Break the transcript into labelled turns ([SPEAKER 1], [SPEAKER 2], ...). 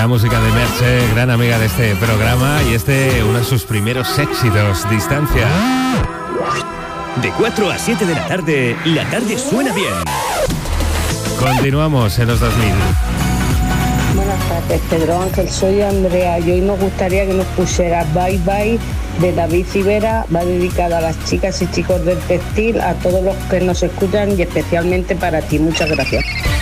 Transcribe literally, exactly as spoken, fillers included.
[SPEAKER 1] La música de Merche, gran amiga de este programa, y este, uno de sus primeros éxitos, Distancia.
[SPEAKER 2] De cuatro a siete de la tarde, la tarde suena bien.
[SPEAKER 1] Continuamos en los dos mil.
[SPEAKER 3] Buenas tardes, Pedro Ángel, soy Andrea y hoy nos gustaría que nos pusiera Bye Bye de David Civera. Va dedicado a las chicas y chicos del textil, a todos los que nos escuchan y especialmente para ti. Muchas gracias.